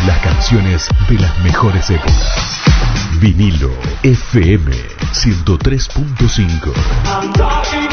Las canciones de las mejores épocas. Vinilo FM 103.5.